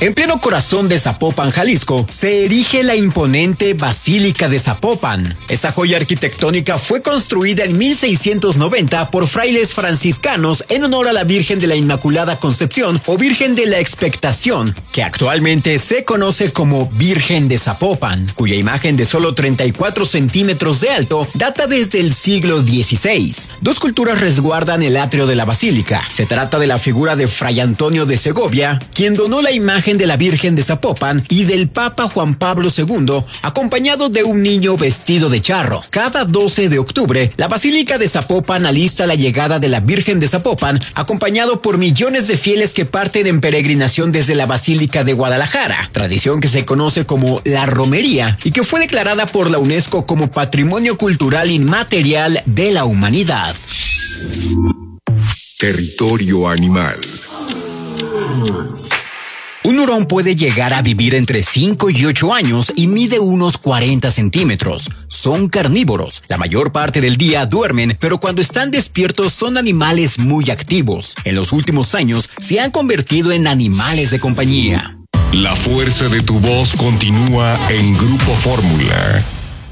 En pleno corazón de Zapopan, Jalisco, se erige la imponente Basílica de Zapopan. Esta joya arquitectónica fue construida en 1690 por frailes franciscanos en honor a la Virgen de la Inmaculada Concepción o Virgen de la Expectación, que actualmente se conoce como Virgen de Zapopan, cuya imagen de solo 34 centímetros de alto data desde el siglo XVI. Dos culturas resguardan el atrio de la basílica. Se trata de la figura de Fray Antonio de Segovia, quien donó la imagen de la Virgen de Zapopan, y del Papa Juan Pablo II, acompañado de un niño vestido de charro. Cada 12 de octubre, la Basílica de Zapopan alista la llegada de la Virgen de Zapopan, acompañado por millones de fieles que parten en peregrinación desde la Basílica de Guadalajara, tradición que se conoce como la romería y que fue declarada por la UNESCO como Patrimonio Cultural Inmaterial de la Humanidad. Territorio animal. Un hurón puede llegar a vivir entre 5 y 8 años y mide unos 40 centímetros. Son carnívoros. La mayor parte del día duermen, pero cuando están despiertos son animales muy activos. En los últimos años se han convertido en animales de compañía. La fuerza de tu voz continúa en Grupo Fórmula.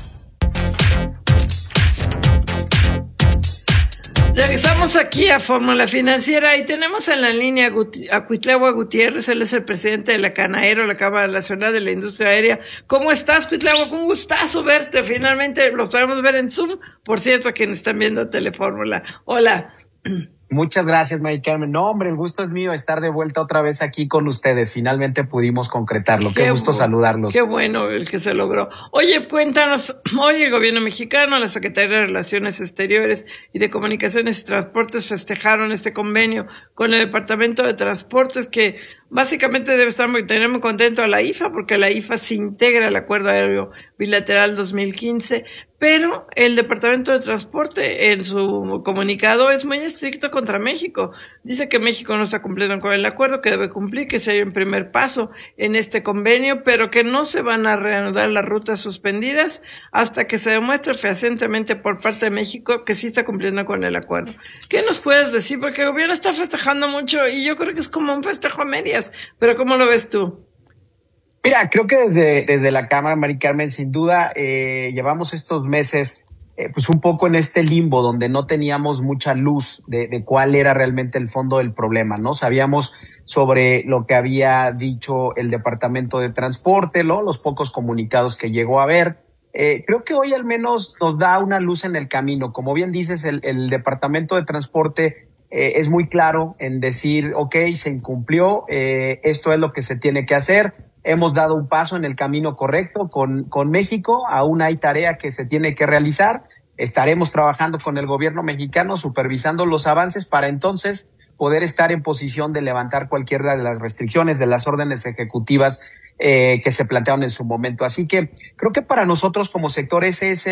Regresamos aquí a Fórmula Financiera y tenemos en la línea a Cuitlahua Gutiérrez. Él es el presidente de la CANAERO, la Cámara Nacional de la Industria Aérea. ¿Cómo estás, Cuitlahua? Un gustazo verte. Finalmente los podemos ver en Zoom. Por cierto, a quienes están viendo Telefórmula. Hola. Muchas gracias, Mari Carmen. No, hombre, el gusto es mío estar de vuelta otra vez aquí con ustedes. Finalmente pudimos concretarlo. Qué gusto saludarlos. Qué bueno el que se logró. Oye, cuéntanos, hoy el gobierno mexicano, la Secretaría de Relaciones Exteriores y de Comunicaciones y Transportes festejaron este convenio con el Departamento de Transportes, que básicamente debe estar tener muy contento a la IFA, porque la IFA se integra al Acuerdo Aéreo Bilateral 2015, pero el Departamento de Transporte en su comunicado es muy estricto contra México. Dice que México no está cumpliendo con el acuerdo, que debe cumplir, que se hay un primer paso en este convenio, pero que no se van a reanudar las rutas suspendidas hasta que se demuestre fehacientemente por parte de México que sí está cumpliendo con el acuerdo. ¿Qué nos puedes decir? Porque el gobierno está festejando mucho y yo creo que es como un festejo a medias, pero ¿cómo lo ves tú? Mira, creo que desde la Cámara, Mari Carmen, sin duda, llevamos estos meses pues un poco en este limbo donde no teníamos mucha luz de cuál era realmente el fondo del problema, ¿no? Sabíamos sobre lo que había dicho el Departamento de Transporte, ¿no? Los pocos comunicados que llegó a ver. Creo que hoy al menos nos da una luz en el camino. Como bien dices, el Departamento de Transporte es muy claro en decir, ok, se incumplió, esto es lo que se tiene que hacer. Hemos dado un paso en el camino correcto con México, aún hay tarea que se tiene que realizar. Estaremos trabajando con el gobierno mexicano, supervisando los avances para entonces poder estar en posición de levantar cualquiera de las restricciones, de las órdenes ejecutivas que se plantearon en su momento. Así que creo que para nosotros como sector ese es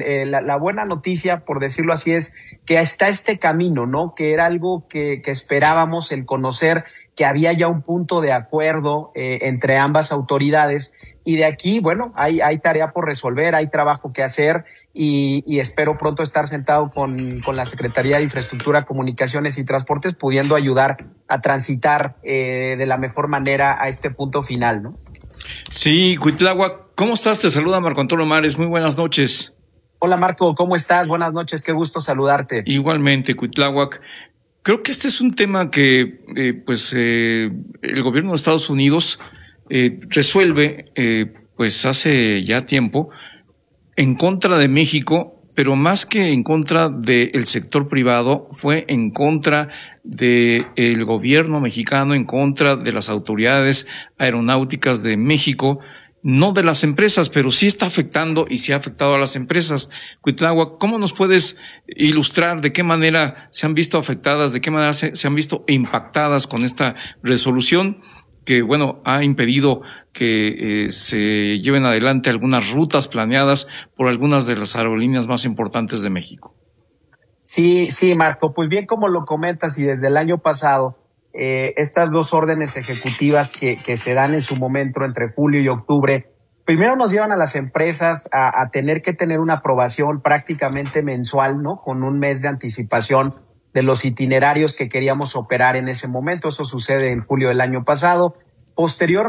la buena noticia, por decirlo así, es que está este camino, ¿no? Que era algo que esperábamos, el conocer que había ya un punto de acuerdo entre ambas autoridades, y de aquí, bueno, hay tarea por resolver, hay trabajo que hacer, y espero pronto estar sentado con la Secretaría de Infraestructura, Comunicaciones y Transportes, pudiendo ayudar a transitar de la mejor manera a este punto final, ¿no? Sí, Cuitlahua, ¿cómo estás? Te saluda Marco Antonio Mares, muy buenas noches. Hola Marco, ¿cómo estás? Buenas noches, qué gusto saludarte. Igualmente, Cuitlahua. Creo que este es un tema que el gobierno de Estados Unidos resuelve pues hace ya tiempo en contra de México, pero más que en contra del sector privado, fue en contra del gobierno mexicano, en contra de las autoridades aeronáuticas de México, no de las empresas, pero sí está afectando y sí ha afectado a las empresas. Cuitlahua, ¿cómo nos puedes ilustrar de qué manera se han visto afectadas, de qué manera se han visto impactadas con esta resolución que, bueno, ha impedido que se lleven adelante algunas rutas planeadas por algunas de las aerolíneas más importantes de México? Sí, Marco, pues bien como lo comentas, y desde el año pasado, estas dos órdenes ejecutivas que se dan en su momento entre julio y octubre, primero nos llevan a las empresas a tener que tener una aprobación prácticamente mensual, ¿no? Con un mes de anticipación de los itinerarios que queríamos operar en ese momento. Eso sucede en julio del año pasado. Posteriormente,